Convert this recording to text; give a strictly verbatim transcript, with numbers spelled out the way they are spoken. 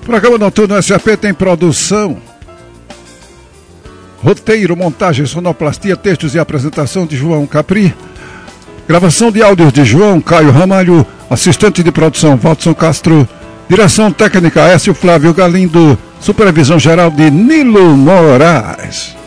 Programa Noturno S A P tem produção, roteiro, montagem, sonoplastia, textos e apresentação de João Capri. Gravação de áudios de João Caio Ramalho, assistente de produção Watson Castro, direção técnica Écio Flávio Galindo, supervisão geral de Nilo Moraes.